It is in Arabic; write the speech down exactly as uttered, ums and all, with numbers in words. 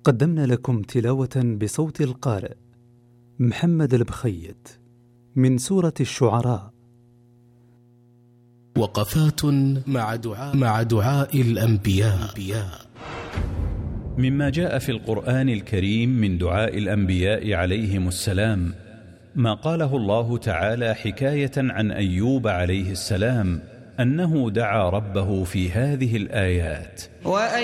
قدمنا لكم تلاوة بصوت القارئ محمد البخيت من سورة الشعراء. وقفات مع دعاء, مع دعاء الأنبياء. مما جاء في القرآن الكريم من دعاء الأنبياء عليهم السلام ما قاله الله تعالى حكاية عن أيوب عليه السلام أنه دعا ربه في هذه الآيات: